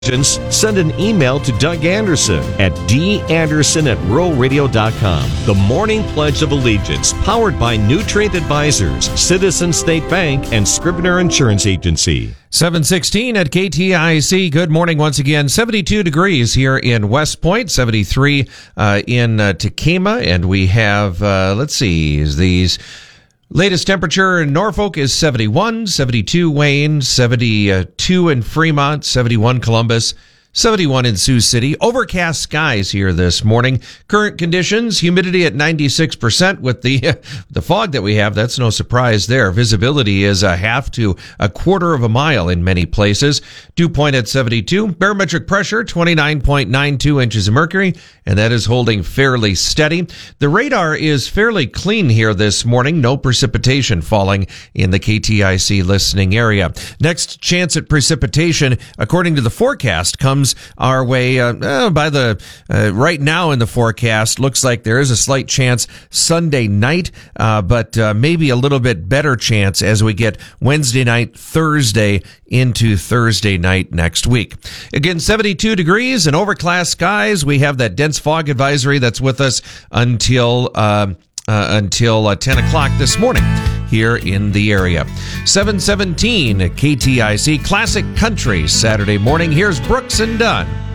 Send an email to Doug Anderson at danderson@ruralradio.com. The Morning Pledge of Allegiance, powered by Nutrient Advisors, Citizen State Bank, and Scribner Insurance Agency. 7:16 at KTIC. Good morning once again. 72 degrees here in West Point, 73 in Takema, and we have, these latest temperature in Norfolk is 71, 72 Wayne, 72 in Fremont, 71 Columbus, 71 in Sioux City. Overcast skies here this morning. Current conditions, humidity at 96% with the fog that we have. That's no surprise there. Visibility is a half to a quarter of a mile in many places. Dew point at 72. Barometric pressure, 29.92 inches of mercury, and that is holding fairly steady. The radar is fairly clean here this morning. No precipitation falling in the KTIC listening area. Next chance at precipitation, according to the forecast, comes our way right now in the forecast. Looks like there is a slight chance Sunday night, but maybe a little bit better chance as we get Wednesday night, Thursday into Thursday night next week. Again, 72 degrees and overcast skies. We have that dense fog advisory that's with us until 10 o'clock this morning here in the area. 7:17 KTIC Classic Country Saturday morning. Here's Brooks and Dunn.